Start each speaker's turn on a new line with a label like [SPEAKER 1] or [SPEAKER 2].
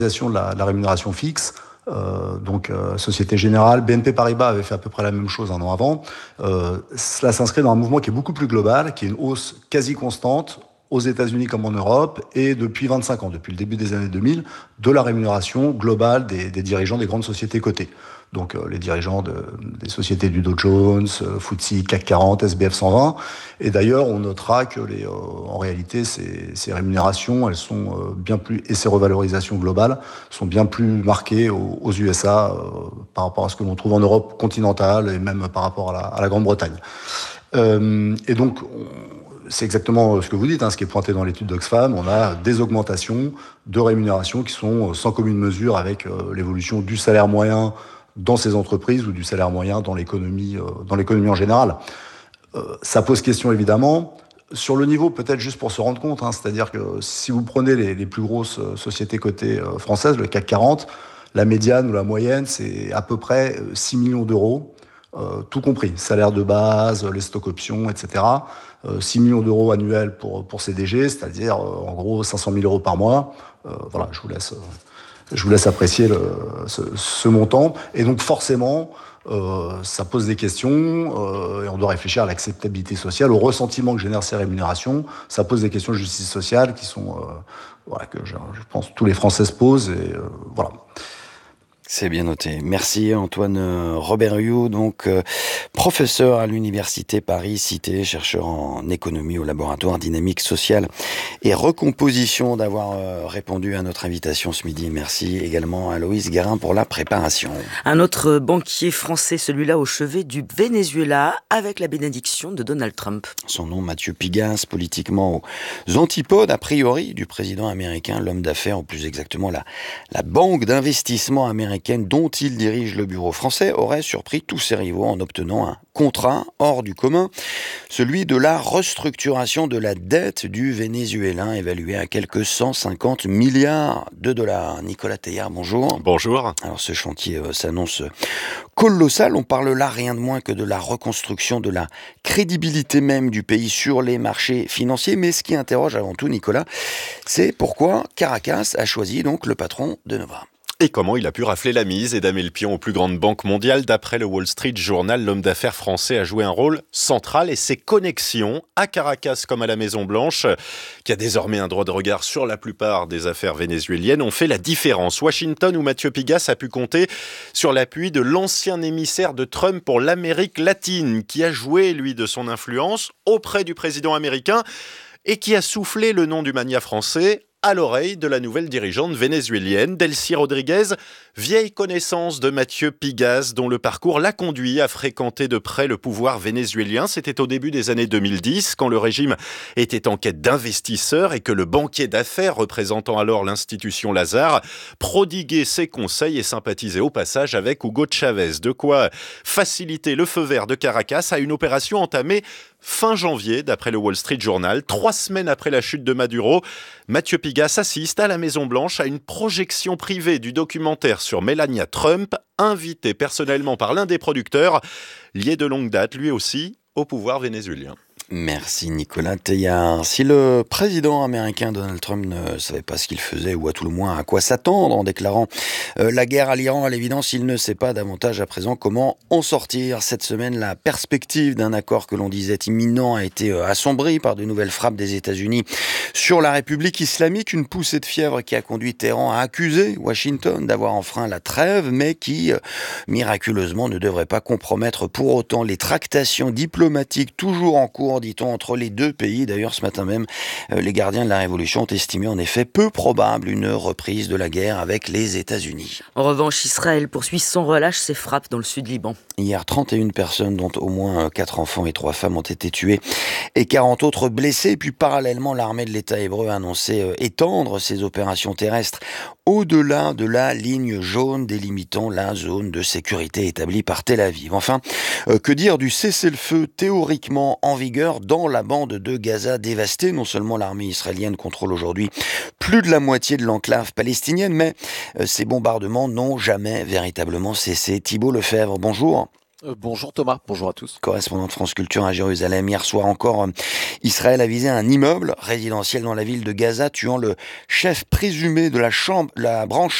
[SPEAKER 1] de la rémunération fixe. Société Générale, BNP Paribas avait fait à peu près la même chose un an avant. Cela s'inscrit dans un mouvement qui est beaucoup plus global, qui est une hausse quasi constante aux États-Unis comme en Europe, et depuis 25 ans, depuis le début des années 2000, de la rémunération globale des dirigeants des grandes sociétés cotées. Donc les dirigeants des sociétés du Dow Jones, FTSE, CAC 40, SBF 120. Et d'ailleurs, on notera que en réalité, ces rémunérations, elles sont bien plus, et ces revalorisations globales sont bien plus marquées aux USA par rapport à ce que l'on trouve en Europe continentale et même par rapport à la Grande-Bretagne. C'est exactement ce que vous dites, ce qui est pointé dans l'étude d'Oxfam. On a des augmentations de rémunération qui sont sans commune mesure avec l'évolution du salaire moyen dans ces entreprises ou du salaire moyen dans l'économie en général. Ça pose question évidemment. Sur le niveau, peut-être juste pour se rendre compte, c'est-à-dire que si vous prenez les plus grosses sociétés cotées françaises, le CAC 40, la médiane ou la moyenne, c'est à peu près 6 millions d'euros, tout compris, salaire de base, les stocks options, etc. 6 millions d'euros annuels pour CDG, c'est-à-dire en gros 500 000 euros par mois. Voilà, je vous laisse apprécier ce montant. Et donc forcément, ça pose des questions et on doit réfléchir à l'acceptabilité sociale, au ressentiment que génèrent ces rémunérations. Ça pose des questions de justice sociale qui sont, que je pense tous les Français se posent. Et voilà.
[SPEAKER 2] C'est bien noté. Merci Antoine Robert-Huyot, professeur à l'Université Paris-Cité, chercheur en économie au laboratoire Dynamique sociale et recomposition, d'avoir répondu à notre invitation ce midi. Merci également à Loïs Guérin pour la préparation.
[SPEAKER 3] Un autre banquier français, celui-là au chevet du Venezuela, avec la bénédiction de Donald Trump.
[SPEAKER 2] Son nom, Mathieu Pigasse, politiquement aux antipodes, a priori, du président américain, l'homme d'affaires, ou plus exactement la banque d'investissement américaine dont il dirige le bureau français, aurait surpris tous ses rivaux en obtenant un contrat hors du commun, celui de la restructuration de la dette du Vénézuélien, évaluée à quelques 150 milliards de dollars. Nicolas Teilhard, bonjour.
[SPEAKER 4] Bonjour.
[SPEAKER 2] Alors ce chantier s'annonce colossal. On parle là rien de moins que de la reconstruction de la crédibilité même du pays sur les marchés financiers. Mais ce qui interroge avant tout, Nicolas, c'est pourquoi Caracas a choisi donc le patron de Nova.
[SPEAKER 4] Et comment il a pu rafler la mise et damer le pion aux plus grandes banques mondiales. D'après le Wall Street Journal, l'homme d'affaires français a joué un rôle central et ses connexions à Caracas comme à la Maison-Blanche, qui a désormais un droit de regard sur la plupart des affaires vénézuéliennes, ont fait la différence. Washington, où Mathieu Pigasse a pu compter sur l'appui de l'ancien émissaire de Trump pour l'Amérique latine, qui a joué, lui, de son influence auprès du président américain et qui a soufflé le nom du magnat français à l'oreille de la nouvelle dirigeante vénézuélienne, Delcy Rodriguez, vieille connaissance de Mathieu Pigasse, dont le parcours l'a conduit à fréquenter de près le pouvoir vénézuélien. C'était au début des années 2010, quand le régime était en quête d'investisseurs et que le banquier d'affaires, représentant alors l'institution Lazare, prodiguait ses conseils et sympathisait au passage avec Hugo Chavez. De quoi faciliter le feu vert de Caracas à une opération entamée fin janvier, d'après le Wall Street Journal. 3 semaines après la chute de Maduro, Mathieu Pigasse assiste à la Maison-Blanche à une projection privée du documentaire sur Melania Trump, invité personnellement par l'un des producteurs, lié de longue date, lui aussi, au pouvoir vénézuélien.
[SPEAKER 2] Merci Nicolas Teilhard. Si le président américain Donald Trump ne savait pas ce qu'il faisait, ou à tout le moins à quoi s'attendre en déclarant la guerre à l'Iran, à l'évidence, il ne sait pas davantage à présent comment en sortir. Cette semaine, la perspective d'un accord que l'on disait imminent a été assombrie par de nouvelles frappes des États-Unis sur la République islamique, une poussée de fièvre qui a conduit Téhéran à accuser Washington d'avoir enfreint la trêve, mais qui, miraculeusement, ne devrait pas compromettre pour autant les tractations diplomatiques toujours en cours, dit-on, entre les deux pays. D'ailleurs, ce matin même, les gardiens de la Révolution ont estimé en effet peu probable une reprise de la guerre avec les États-Unis.
[SPEAKER 3] En revanche, Israël poursuit sans relâche ses frappes dans le sud Liban.
[SPEAKER 2] Hier, 31 personnes, dont au moins 4 enfants et 3 femmes, ont été tuées et 40 autres blessées. Puis parallèlement, l'armée de l'État hébreu a annoncé étendre ses opérations terrestres au-delà de la ligne jaune délimitant la zone de sécurité établie par Tel Aviv. Enfin, que dire du cessez-le-feu théoriquement en vigueur dans la bande de Gaza dévastée? Non seulement l'armée israélienne contrôle aujourd'hui plus de la moitié de l'enclave palestinienne, mais ces bombardements n'ont jamais véritablement cessé. Thibault Lefebvre, bonjour.
[SPEAKER 5] Bonjour Thomas, bonjour à tous.
[SPEAKER 2] Correspondant de France Culture à Jérusalem. Hier soir encore, Israël a visé un immeuble résidentiel dans la ville de Gaza, tuant le chef présumé de la branche